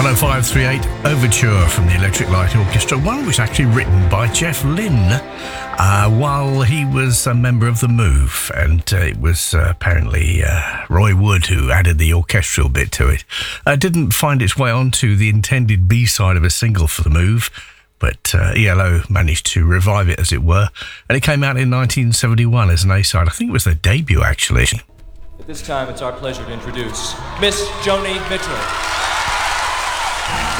10538 Overture from the Electric Light Orchestra, one which was actually written by Jeff Lynne while he was a member of The Move, and it was apparently Roy Wood who added the orchestral bit to it. Didn't find its way onto the intended B-side of a single for The Move, but ELO managed to revive it, as it were, and it came out in 1971 as an A-side. I think it was their debut, actually. At this time, it's our pleasure to introduce Miss Joni Mitchell.